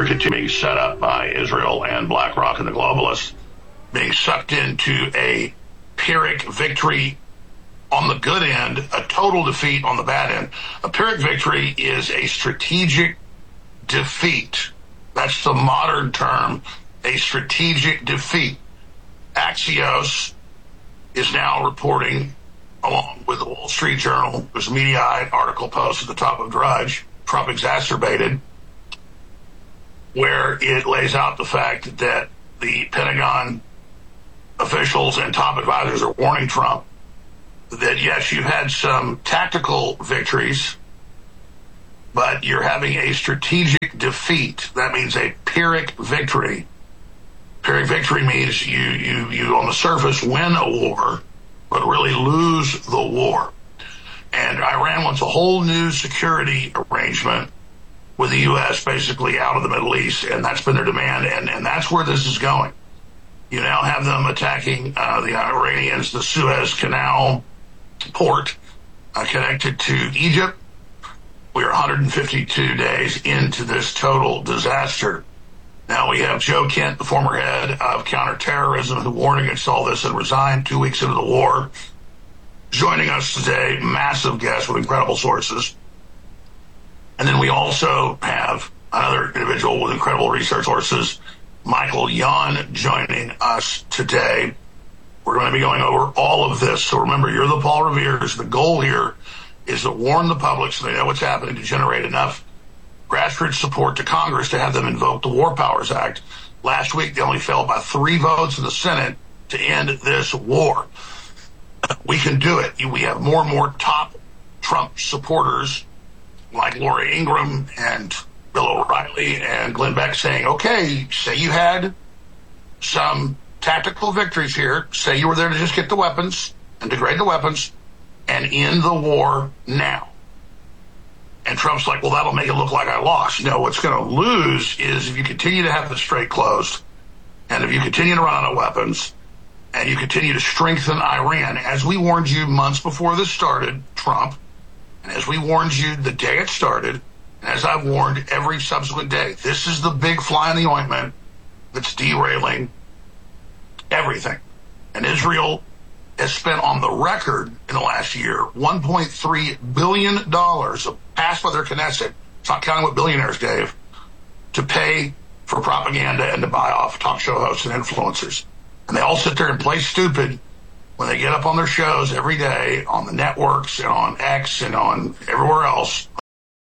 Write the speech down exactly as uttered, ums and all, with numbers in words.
continue being set up by Israel and BlackRock and the globalists, being sucked into a Pyrrhic victory on the good end, a total defeat on the bad end. A Pyrrhic victory is a strategic defeat. That's the modern term, a strategic defeat. Axios is now reporting, along with the Wall Street Journal, there's a Mediaite article posted at the top of Drudge, Trump exacerbated, where it lays out the fact that the Pentagon officials and top advisors are warning Trump that, yes, you've had some tactical victories, but you're having a strategic defeat. That means a Pyrrhic victory. Pyrrhic victory means you, you, you on the surface win a war, but really lose the war. And Iran wants a whole new security arrangement with the U S basically out of the Middle East, and that's been their demand, and, and that's where this is going. You now have them attacking uh, the Iranians, the Suez Canal port uh, connected to Egypt. We are one hundred fifty-two days into this total disaster. Now we have Joe Kent, the former head of counterterrorism, who warned against all this and resigned two weeks into the war, joining us today, massive guest with incredible sources. And then we also have another individual with incredible research sources, Michael Yon, joining us today. We're going to be going over all of this. So remember, you're the Paul Revere's. The goal here is to warn the public so they know what's happening, to generate enough grassroots support to Congress to have them invoke the War Powers Act. Last week, they only failed by three votes in the Senate to end this war. We can do it. We have more and more top Trump supporters like Laura Ingraham and Bill O'Reilly and Glenn Beck saying, okay, say you had some tactical victories here, say you were there to just get the weapons and degrade the weapons and end the war now. And Trump's like, well, that'll make it look like I lost. No, what's going to lose is if you continue to have the strait closed, and if you continue to run out of weapons, and you continue to strengthen Iran, as we warned you months before this started, Trump, and as we warned you the day it started, and as I've warned every subsequent day, this is the big fly in the ointment that's derailing everything. And Israel has spent on the record in the last year one point three billion dollars passed by their Knesset, it's not counting what billionaires gave, to pay for propaganda and to buy off talk show hosts and influencers. And they all sit there and play stupid when they get up on their shows every day on the networks and on X and on everywhere else